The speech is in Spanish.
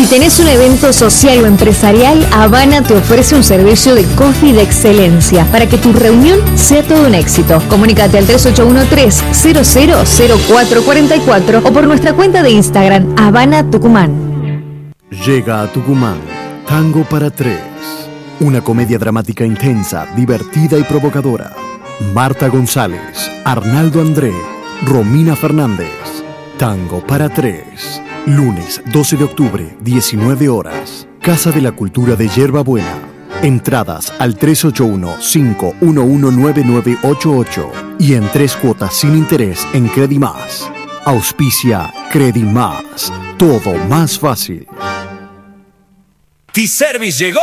Si tenés un evento social o empresarial, Habana te ofrece un servicio de coffee de excelencia para que tu reunión sea todo un éxito. Comunícate al 3813-000444 o por nuestra cuenta de Instagram, Habana Tucumán. Llega a Tucumán Tango para Tres, una comedia dramática intensa, divertida y provocadora. Marta González, Arnaldo André, Romina Fernández. Tango para Tres. Lunes 12 de octubre, 19 horas. Casa de la Cultura de Yerba Buena. Entradas al 381-511-9988 y en 3 cuotas sin interés en Credimás. Auspicia Credimás. Todo más fácil. T-Service llegó